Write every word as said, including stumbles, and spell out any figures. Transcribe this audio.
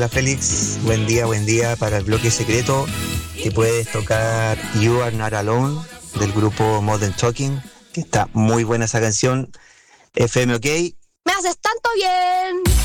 Hola Félix, buen día, buen día para el bloque secreto, que puedes tocar You Are Not Alone del grupo Modern Talking, que está muy buena esa canción. F M OK. Me haces tanto bien.